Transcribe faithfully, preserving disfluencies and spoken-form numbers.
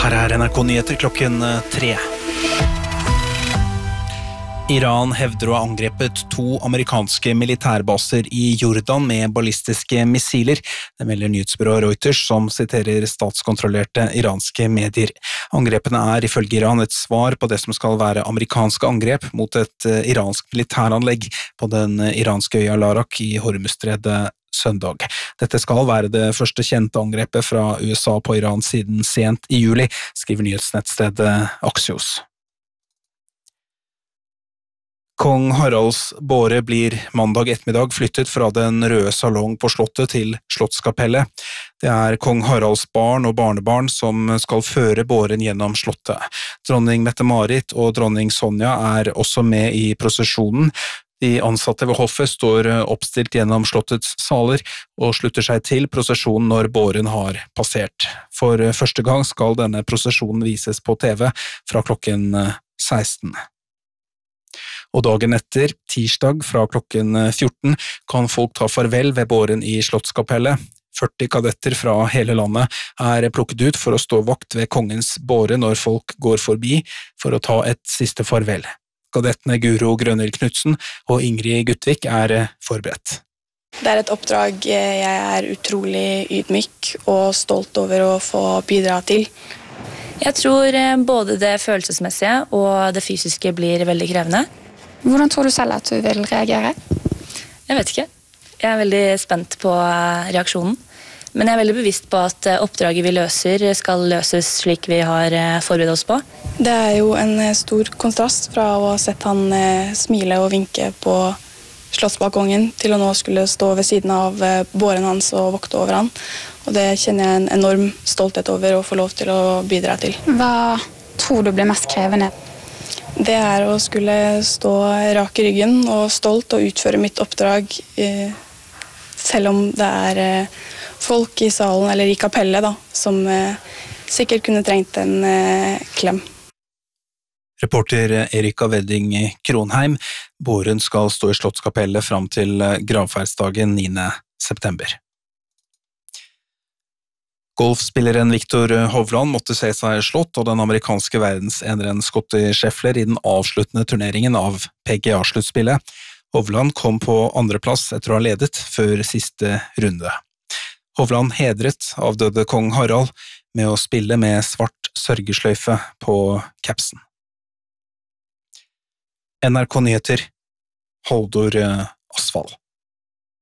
Her er N R K-nyheter klokken tre. Iran hevder å ha angrepet to amerikanske militærbaser i Jordan med ballistiske missiler. Det melder nyhetsbyrået Reuters, som siterer statskontrollerte iranske medier. Angrepene er ifølge Iran et svar på det som skal være amerikanske angrep mot et iransk militæranlegg på den iranske øya Larak i Hormuzstredet søndag. Dette skal være det første kjente angrepet fra U S A på Iran siden sent i juli, skriver nyhetsnettstedet Axios. Kong Haralds båre blir mandag ettermiddag flyttet fra den røde salong på slottet til Slottskapellet. Det er kong Haralds barn og barnebarn som skal føre båren gjennom slottet. Dronning Mette-Marit og dronning Sonja er også med i prosesjonen. De ansatte ved hoffet står oppstilt gjennom slottets saler og slutter seg til prosesjonen når båren har passert. For første gang skal denne prosesjonen vises på T V fra klokken seksten. Og dagen etter, tirsdag fra klokken fjorten, kan folk ta farvel ved båren i Slottskapellet. førti kadetter fra hele landet er plukket ut for å stå vakt ved kongens båre når folk går forbi for å ta et siste farvel. Kadettene Guro Grønhild Knudsen og Ingrid Gutvik er forberedt. Det er et oppdrag jeg er utrolig ydmyk og stolt over å få bidra til. Jeg tror både det følelsesmessige og det fysiske blir veldig krevende. Hvordan tror du selv at du vil reagere? Jeg vet ikke. Jeg er veldig spent på reaksjonen. Men jeg er veldig bevisst på at oppdraget vi løser skal løses slik vi har forberedt oss på. Det er jo en stor kontrast fra å ha sett han smile og vinke på slottsbalkongen til å nå skulle stå ved siden av båren hans og vokte over han. Og det kjenner jeg en enorm stolthet over å få lov til å bidra til. Hva tror du blir mest krevende? Det er å skulle stå rak i ryggen og stolt og utføre mitt oppdrag, selv om det er folk i salen eller i kapellet da, som sikkert kunne trengt en klem. Reporter Erika Wedding Kronheim. Båren skal stå i Slottskapellet fram til gravferdsdagen niende september. Golfspilleren Viktor Hovland måtte se seg slått av den amerikanske verdenseneren Scottie Scheffler i den avsluttende turneringen av P G A-sluttspillet. Hovland kom på andreplass etter å ha ledet før siste runde. Hovland hedret avdøde kong Harald med å spille med svart sørgesløyfe på capsen. N R K-nyheter, Haldor Asfald.